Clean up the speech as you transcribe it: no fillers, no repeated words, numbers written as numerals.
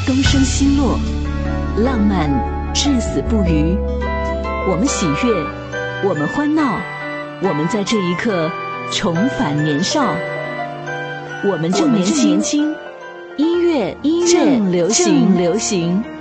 东升西落，浪漫至死不渝。我们喜悦，我们欢闹，我们在这一刻重返年少。我们正年轻，音乐正流行。